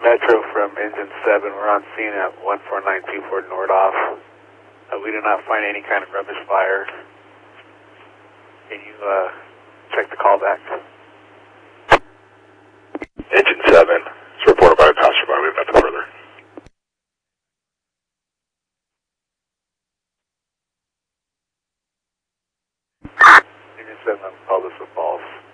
Metro from Engine 7. We're on scene at 14924 Nordoff. We do not find any kind of rubbish fire. Can you check the callback? Engine 7. It's reported by a passerby. We have nothing further. Engine 7, I'll call this a false.